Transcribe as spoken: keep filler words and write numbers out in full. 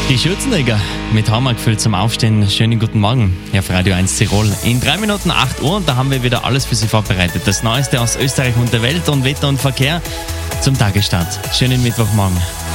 Die Schürzenegger mit Hammergefühl zum Aufstehen. Schönen guten Morgen hier auf Radio eins Tirol. In drei Minuten acht Uhr und da haben wir wieder alles für Sie vorbereitet. Das Neueste aus Österreich und der Welt und Wetter und Verkehr zum Tagesstart. Schönen Mittwochmorgen.